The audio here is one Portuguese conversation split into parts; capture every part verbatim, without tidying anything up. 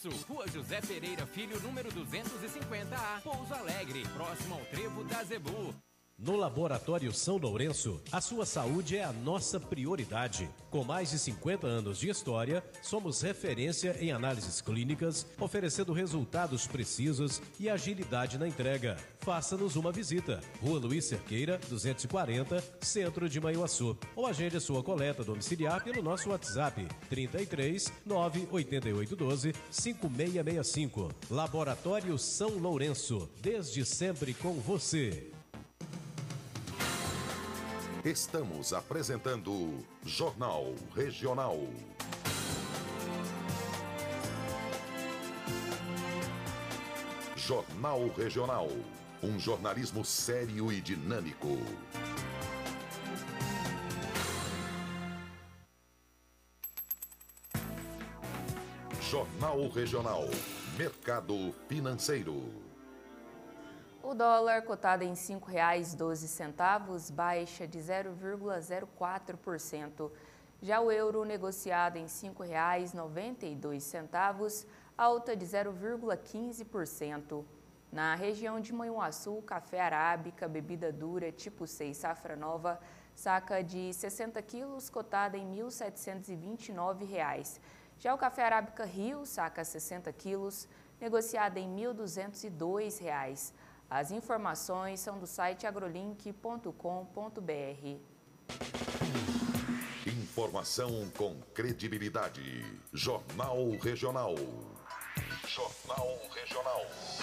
Lourenço, Rua José Pereira Filho, número duzentos e cinquenta A, Pouso Alegre, próximo ao Trevo da Zebu. No Laboratório São Lourenço, a sua saúde é a nossa prioridade. Com mais de cinquenta anos de história, somos referência em análises clínicas, oferecendo resultados precisos e agilidade na entrega. Faça-nos uma visita. Rua Luiz Cerqueira, duzentos e quarenta, Centro de Manhuaçu. Ou agende a sua coleta domiciliar pelo nosso WhatsApp, trinta e três, nove oito oito um dois, cinco seis seis cinco. Laboratório São Lourenço, desde sempre com você. Estamos apresentando Jornal Regional. Jornal Regional. Um jornalismo sério e dinâmico. Jornal Regional. Mercado financeiro. O dólar, cotado em cinco reais e doze centavos, baixa de zero vírgula zero quatro por cento. Já o euro, negociado em cinco reais e noventa e dois centavos, alta de zero vírgula quinze por cento. Na região de Manhuaçu, café arábica, bebida dura tipo seis safra nova, saca de sessenta quilos, cotada em mil setecentos e vinte e nove reais. Já o café arábica Rio, saca sessenta quilos, negociada em mil duzentos e dois reais. As informações são do site agrolink ponto com ponto br. Informação com credibilidade. Jornal Regional. Jornal Regional.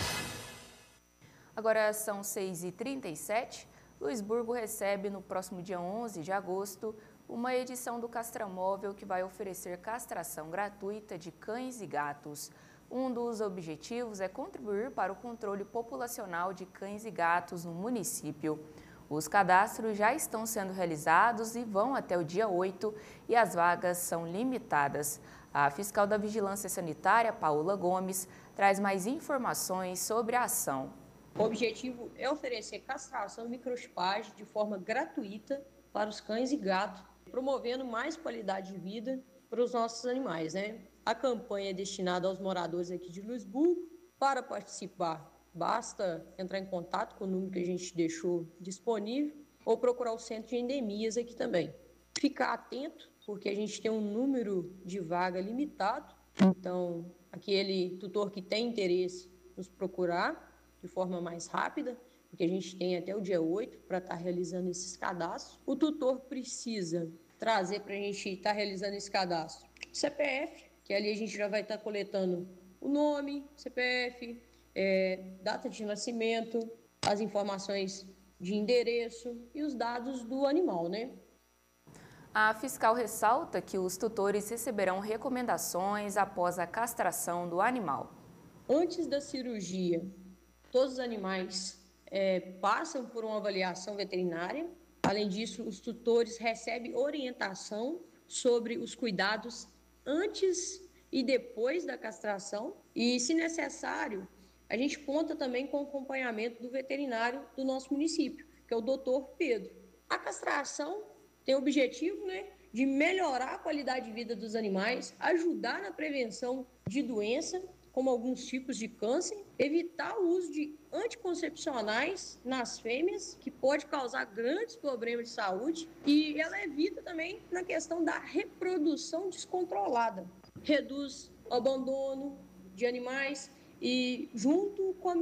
Agora são seis e trinta e sete. Luisburgo recebe no próximo dia onze de agosto uma edição do Castramóvel que vai oferecer castração gratuita de cães e gatos. Um dos objetivos é contribuir para o controle populacional de cães e gatos no município. Os cadastros já estão sendo realizados e vão até o dia oito e as vagas são limitadas. A fiscal da Vigilância Sanitária, Paola Gomes, traz mais informações sobre a ação. O objetivo é oferecer castração e microchipagem de forma gratuita para os cães e gatos, promovendo mais qualidade de vida para os nossos animais, né? A campanha é destinada aos moradores aqui de Luisburgo. Para participar, basta entrar em contato com o número que a gente deixou disponível ou procurar o centro de endemias aqui também. Ficar atento, porque a gente tem um número de vaga limitado, então aquele tutor que tem interesse nos procurar de forma mais rápida, porque a gente tem até o dia oito para estar realizando esses cadastros. O tutor precisa trazer para a gente estar realizando esse cadastro C P F, que ali a gente já vai estar coletando o nome, C P F, é, data de nascimento, as informações de endereço e os dados do animal, né? A fiscal ressalta que os tutores receberão recomendações após a castração do animal. Antes da cirurgia, todos os animais é, passam por uma avaliação veterinária. Além disso, os tutores recebem orientação sobre os cuidados antes e depois da castração e, se necessário, a gente conta também com o acompanhamento do veterinário do nosso município, que é o doutor Pedro. A castração tem o objetivo, né, de melhorar a qualidade de vida dos animais, ajudar na prevenção de doença, como alguns tipos de câncer, evitar o uso de anticoncepcionais nas fêmeas, que pode causar grandes problemas de saúde, e ela evita também na questão da reprodução descontrolada. Reduz o abandono de animais e, junto com a